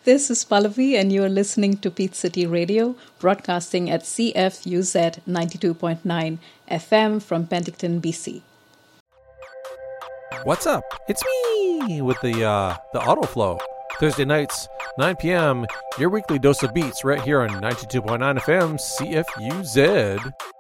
This is Pallavi, and you're listening to Peach City Radio, broadcasting at CFUZ 92.9 FM from Penticton, BC. What's up? It's me with the auto flow. Thursday nights, 9 p.m., your weekly dose of beats right here on 92.9 FM, CFUZ.